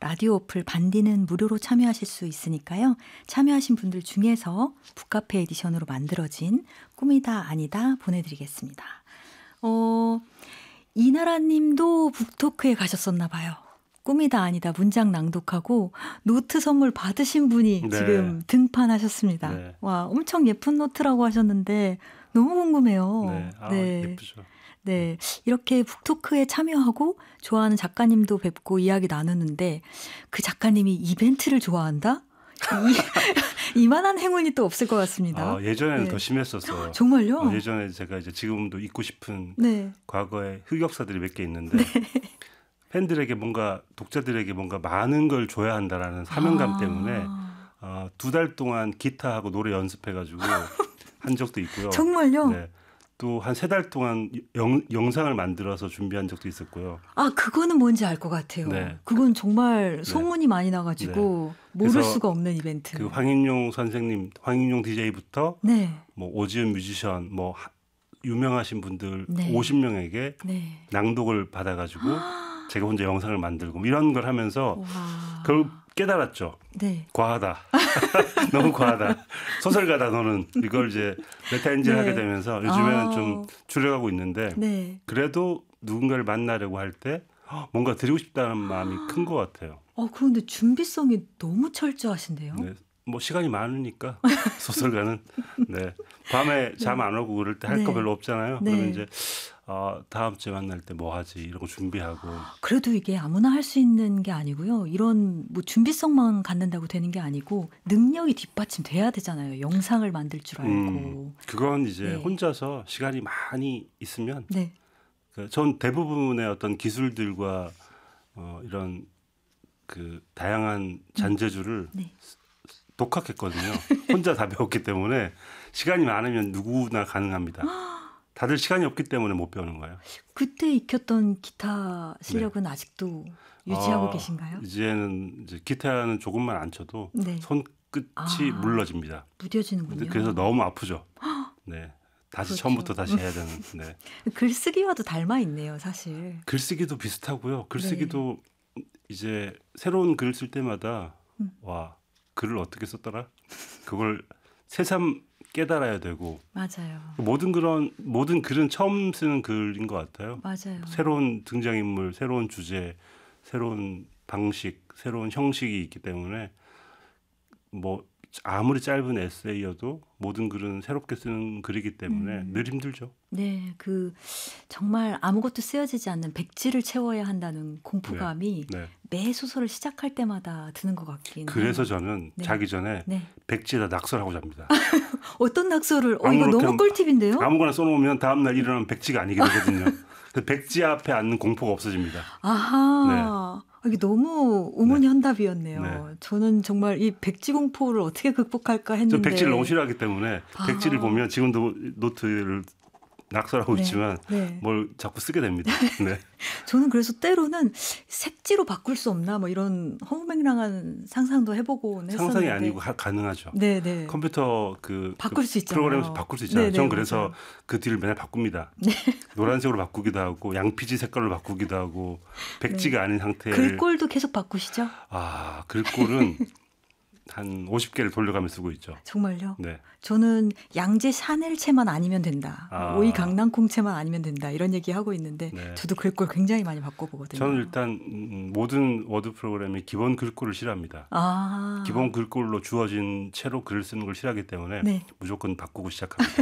라디오 어플 반디는 무료로 참여하실 수 있으니까요. 참여하신 분들 중에서 북카페 에디션으로 만들어진 꿈이다 아니다 보내드리겠습니다. 이나라님도 북토크에 가셨었나 봐요. 꿈이다 아니다 문장 낭독하고 노트 선물 받으신 분이 네. 지금 등판하셨습니다. 네. 와, 엄청 예쁜 노트라고 하셨는데 너무 궁금해요. 네. 아, 네. 예쁘죠. 네, 이렇게 북토크에 참여하고 좋아하는 작가님도 뵙고 이야기 나누는데 그 작가님이 이벤트를 좋아한다? 이만한 행운이 또 없을 것 같습니다. 예전에는 네. 더 심했었어요. 정말요? 예전에 제가 이제 지금도 잊고 싶은 네. 과거의 흑역사들이 몇 개 있는데 네. 팬들에게 뭔가 독자들에게 뭔가 많은 걸 줘야 한다라는 사명감 때문에 2달 동안 기타하고 노래 연습해가지고 한 적도 있고요. 정말요? 네. 또 한 3달 동안 영상을 만들어서 준비한 적도 있었고요. 아, 그거는 뭔지 알 것 같아요. 네. 그건 정말 소문이 많이 나가지고 모를 수가 없는 이벤트. 그 황인용 선생님, 황인용 DJ부터 네. 뭐 오지은 뮤지션, 뭐 유명하신 분들 네. 50명에게 네. 낭독을 받아가지고 제가 혼자 영상을 만들고 이런 걸 하면서 와. 그걸 깨달았죠. 네. 과하다. 너무 과하다. 소설가다 너는. 이걸 이제 메타인지를 네. 하게 되면서 요즘에는 좀 줄여가고 있는데 네. 그래도 누군가를 만나려고 할 때 뭔가 드리고 싶다는 마음이 큰 것 같아요. 그런데 준비성이 너무 철저하신데요. 네. 뭐 시간이 많으니까 소설가는 네. 밤에 잠 안 오고 그럴 때 할 거 네. 별로 없잖아요. 네. 그러면 이제 다음 주에 만날 때 뭐 하지 이런 거 준비하고. 그래도 이게 아무나 할 수 있는 게 아니고요. 이런 뭐 준비성만 갖는다고 되는 게 아니고 능력이 뒷받침돼야 되잖아요. 영상을 만들 줄 알고. 그건 이제 네. 혼자서 시간이 많이 있으면 네. 전 대부분의 어떤 기술들과 이런 그 다양한 잔재주를 네. 독학했거든요. 혼자 다 배웠기 때문에 시간이 많으면 누구나 가능합니다. 다들 시간이 없기 때문에 못 배우는 거예요. 그때 익혔던 기타 실력은 아직도 유지하고 계신가요? 이제는 이제 기타는 조금만 안 쳐도 네. 손끝이 물러집니다. 무뎌지는군요. 그래서 너무 아프죠. 네. 다시 그렇죠. 처음부터 다시 해야 되는. 네. 글쓰기와도 닮아 있네요, 사실. 글쓰기도 비슷하고요. 글쓰기도 이제 새로운 글을 쓸 때마다 와, 글을 어떻게 썼더라? 그걸 새삼 깨달아야 되고. 맞아요. 모든 글은 처음 쓰는 글인 것 같아요. 맞아요. 새로운 등장인물, 새로운 주제, 새로운 방식, 새로운 형식이 있기 때문에 뭐 아무리 짧은 에세이여도 모든 글은 새롭게 쓰는 글이기 때문에 늘 힘들죠. 네, 정말 아무것도 쓰여지지 않는 백지를 채워야 한다는 공포감이 매 소설을 시작할 때마다 드는 것 같긴 해요. 그래서 저는 자기 전에 백지에다 낙서를 하고 잡니다. 어떤 낙서를? 이거 너무 꿀팁인데요? 아무거나 써놓으면 다음날 일어나면 백지가 아니게 되거든요. 백지 앞에 앉는 공포가 없어집니다. 아하. 이게 너무 우문현답이었네요. 네. 저는 정말 이 백지 공포를 어떻게 극복할까 했는데. 저 백지를 너무 싫어하기 때문에 백지를 보면 지금도 노트를 낙서하고 있지만 뭘 자꾸 쓰게 됩니다. 네. 저는 그래서 때로는 색지로 바꿀 수 없나 뭐 이런 허무맹랑한 상상도 해보고 했었는데. 상상이 아니고 가능하죠. 네네. 컴퓨터 바꿀 수 있잖아요. 프로그램에서 바꿀 수 있잖아요. 전 그래서 맞아요. 그 뒤를 맨날 바꿉니다. 노란색으로 바꾸기도 하고 양피지 색깔로 바꾸기도 하고 백지가 아닌 상태를. 글꼴도 계속 바꾸시죠? 글꼴은 한 50개를 돌려가며 쓰고 있죠. 정말요? 네. 저는 양재 샤넬체만 아니면 된다. 오이 강낭콩체만 아니면 된다. 이런 얘기 하고 있는데 저도 글꼴 굉장히 많이 바꿔보거든요. 저는 일단 모든 워드 프로그램이 기본 글꼴을 싫어합니다. 기본 글꼴로 주어진 채로 글을 쓰는 걸 싫어하기 때문에 무조건 바꾸고 시작합니다.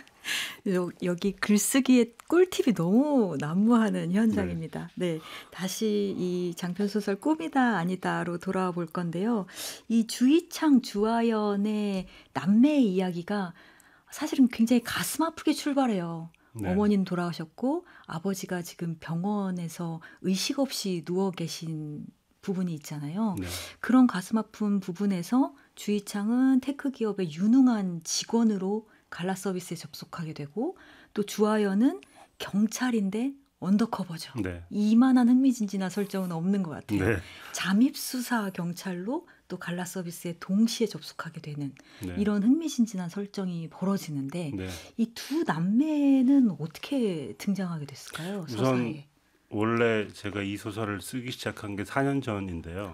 여기 글쓰기의 꿀팁이 너무 난무하는 현장입니다. 네, 다시 이 장편소설 꿈이다 아니다로 돌아와 볼 건데요. 이 주희창, 주하연의 남매의 이야기가 사실은 굉장히 가슴 아프게 출발해요. 어머니는 돌아가셨고 아버지가 지금 병원에서 의식 없이 누워 계신 부분이 있잖아요. 그런 가슴 아픈 부분에서 주희창은 테크 기업의 유능한 직원으로 갈라 서비스에 접속하게 되고 또 주하연은 경찰인데 언더커버죠. 이만한 흥미진진한 설정은 없는 것 같아요. 잠입수사 경찰로 또 갈라 서비스에 동시에 접속하게 되는 이런 흥미진진한 설정이 벌어지는데 이 두 남매는 어떻게 등장하게 됐을까요? 우선 원래 제가 이 소설을 쓰기 시작한 게 4년 전인데요.